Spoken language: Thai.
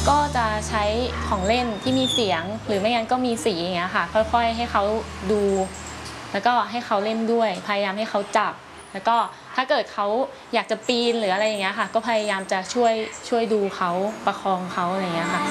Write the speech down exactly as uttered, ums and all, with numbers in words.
ก็จะใช้ของเล่นที่มีเสียงหรือไม่งั้นก็มีสีอย่างเงี้ยค่ะค่อยๆให้เขาดูแล้วก็ให้เขาเล่นด้วยพยายามให้เขาจับแล้วก็ถ้าเกิดเขาอยากจะปีนหรืออะไรอย่างเงี้ยค่ะก็พยายามจะช่วยช่วยดูเขาประคองเขาอะไรอย่างเงี้ยค่ะ